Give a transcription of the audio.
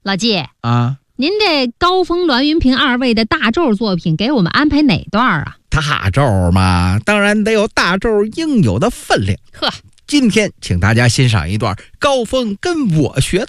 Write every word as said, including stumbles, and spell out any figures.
老季啊， 您这高峰、栾云平二位的大咒作品给我们安排哪段啊？ 大咒嘛，当然得有大咒应有的分量。 呵， 今天请大家欣赏一段高峰跟我学的